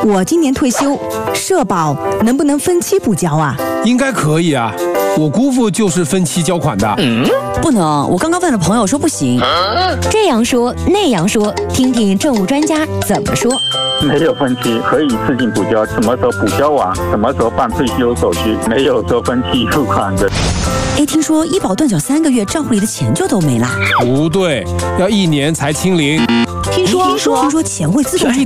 我今年退休，社保能不能分期补交啊？ 应该可以啊，我姑父就是分期交款的。 不能，我刚刚问了朋友说不行。 这样说那样说，听听政务专家怎么说。 没有分期，可以自行补交，什么时候补交完，什么时候办退休手续，没有说分期付款的。 哎，听说医保断缴3个月，账户里的钱就都没啦？ 不对，要1年才清零。 听说钱会自动转